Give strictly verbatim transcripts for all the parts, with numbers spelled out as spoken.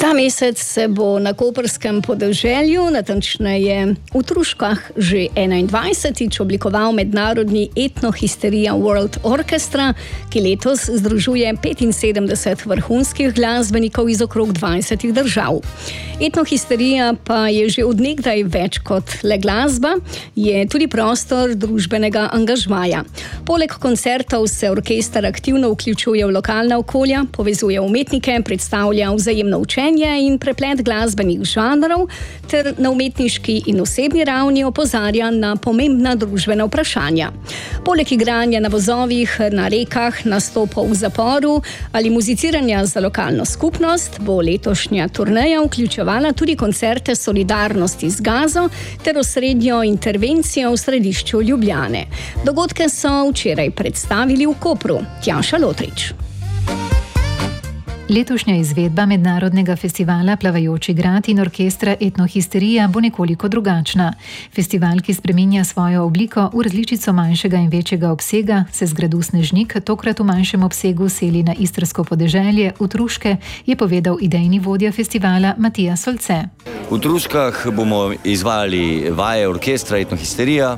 Ta mesec se bo na koprskem podeželju, natančneje v Truškah, že enaindvajsetič oblikoval mednarodni Etnohisterija World Orchestra, ki letos združuje petinsedemdeset vrhunskih glasbenikov iz okrog dvajsetih držav. Etnohisterija pa je že od nekdaj več kot le glasba, je tudi prostor družbenega angažmaja. Poleg koncertov se orkester aktivno vključuje v lokalna okolja, povezuje umetnike, predstavlja vzajemno učenje in preplet glasbenih žanrov ter na umetniški in osebni ravni opozarja na pomembna družbena vprašanja. Poleg igranja na vozovih, na rekah, nastopov v zaporu ali muziciranja za lokalno skupnost bo letošnja turneja vključevala tudi koncerte solidarnosti z Gazo ter osrednjo intervencijo v središču Ljubljane. Dogodke so včeraj predstavili v Kopru. Tjaša Lotrič. Letošnja izvedba mednarodnega festivala Plavajoči grad in orkestra Etnohisterija bo nekoliko drugačna. Festival, ki spreminja svojo obliko v različico manjšega in večjega obsega, se z gradu Snežnik tokrat v manjšem obsegu seli na istrsko podeželje v Truške, je povedal idejni vodja festivala Matija Solce. V Truškah bomo izvajali vaje orkestra Etnohisterija,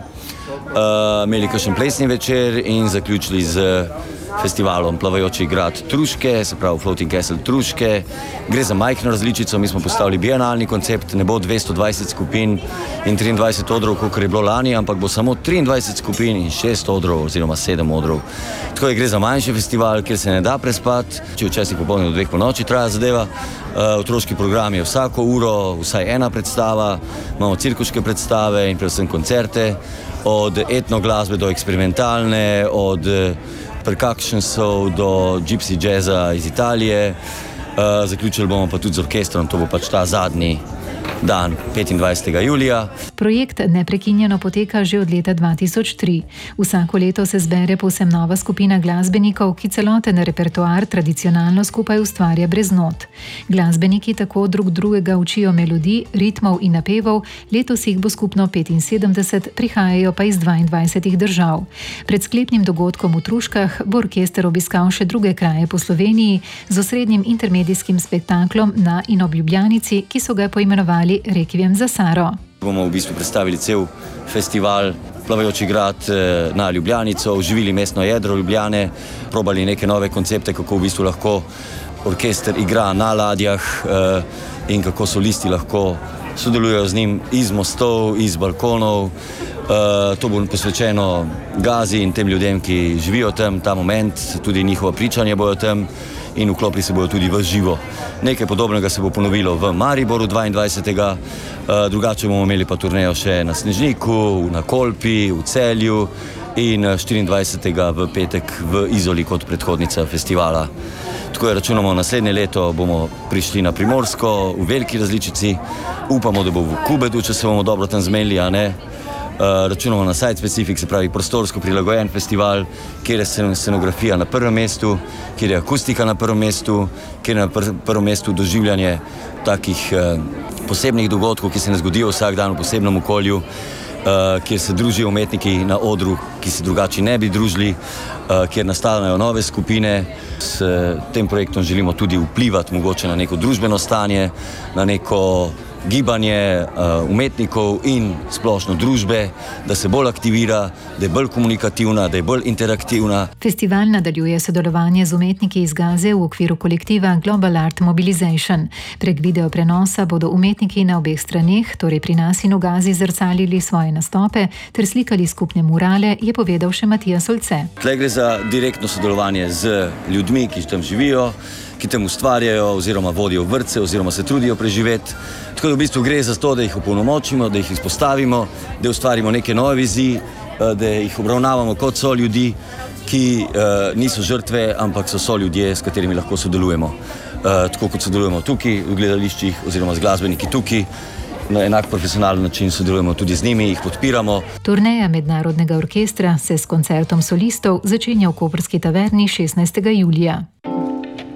uh, imeli kakšen plesni večer in zaključili z festivalom Plavajoči grad Truške, se pravi Floating Castle Truške. Gre za majhno različico, mi smo postavili bienalni koncept, ne bo dvesto dvajset skupin in triindvajset odrov, kot je bilo lani, ampak bo samo triindvajset skupin in šest odrov oziroma sedem odrov. Tako je, gre za manjši festival, kjer se ne da prespati, če v časih popoldne do dveh po noči traja zadeva. Uh, otroški program je vsako uro, vsaj ena predstava, imamo cirkuške predstave in predvsem koncerte, od etnoglasbe do eksperimentalne, od percussionsov do gypsy jazza iz Italije. Uh, zaključili bomo pa tudi z orkestrom, to bo pač ta zadnji dan, petindvajsetega julija. Projekt neprekinjeno poteka že od leta dva tisoč tri. Vsako leto se zbere povsem nova skupina glasbenikov, ki celoten repertoar tradicionalno skupaj ustvarja brez not. Glasbeniki tako drug drugega učijo melodij, ritmov in napevov, letos jih bo skupno petinsedemdeset, prihajajo pa iz dvaindvajsetih držav. Pred sklepnim dogodkom v Truškah bo orkester obiskal še druge kraje po Sloveniji z osrednjim intermedijskim spektaklom na in ob Ljubljanici, ki so ga poimenovali Rekviem za Saro. Bomo v bistvu predstavili cel festival Plavajoči grad na Ljubljanico, oživili mestno jedro Ljubljane, probali neke nove koncepte, kako v bistvu lahko orkester igra na ladjah in kako solisti lahko sodelujejo z njim iz mostov, iz balkonov. To bo posvečeno Gazi in tem ljudem, ki živijo tam ta moment, tudi njihova pričanja bojo tam in vklopili se bojo tudi v živo. Nekaj podobnega se bo ponovilo v Mariboru dvaindvajsetega Drugače bomo imeli pa turnejo še na Snežniku, na Kolpi, v Celju in štiriindvajsetega v petek v Izoli kot predhodnica festivala. Tako je, računamo, naslednje leto bomo prišli na Primorsko v veliki različici. Upamo, da bo v Kubedu, če se bomo dobro tam zmenili, a ne. Uh, računamo na site specific, se pravi prostorsko prilagojen festival, kjer je scenografija na prvem mestu, kjer je akustika na prvem mestu, kjer je na pr prvem mestu doživljanje takih uh, posebnih dogodkov, ki se ne zgodijo vsak dan v posebnem okolju, uh, kjer se družijo umetniki na odru, ki se drugače ne bi družili, uh, kjer nastajajo nove skupine. S uh, tem projektom želimo tudi vplivati mogoče na neko družbeno stanje, na neko gibanje uh, umetnikov in splošno družbe, da se bolj aktivira, da je bolj komunikativna, da je bolj interaktivna. Festival nadaljuje sodelovanje z umetniki iz Gaze v okviru kolektiva Global Art Mobilization. Prek video prenosa bodo umetniki na obeh straneh, torej pri nas in v Gazi, zrcalili svoje nastope ter slikali skupne murale, je povedal še Matija Solce. Tle gre za direktno sodelovanje z ljudmi, ki tam živijo, ki tam ustvarjajo oziroma vodijo vrtce oziroma se trudijo preživeti. Tako da v bistvu gre za to, da jih opolnomočimo, da jih izpostavimo, da ustvarimo neke nove vizije, da jih obravnavamo kot so ljudi, ki uh, niso žrtve, ampak so so ljudje, s katerimi lahko sodelujemo. Uh, tako kot sodelujemo tukaj v gledališčih oziroma z glasbeniki tukaj, na enak profesionalen način sodelujemo tudi z njimi, jih podpiramo. Turneja mednarodnega orkestra se s koncertom solistov začenja v koprski taverni šestnajstega julija.